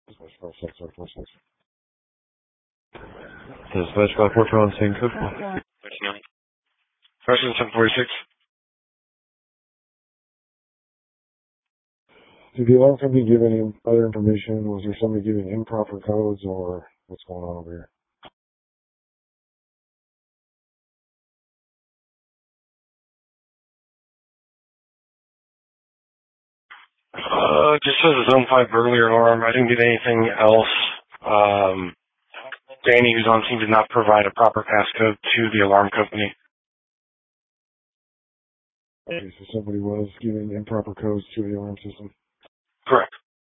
Dispatch 541 St. Cook. Question 746. Did the alarm company give any other information? Was there somebody giving improper codes, or what's going on over here? Just says a Zone 5 burglary alarm. I didn't get anything else. Danny, who's on scene, did not provide a proper passcode to the alarm company. Okay, so somebody was giving improper codes to the alarm system. Correct.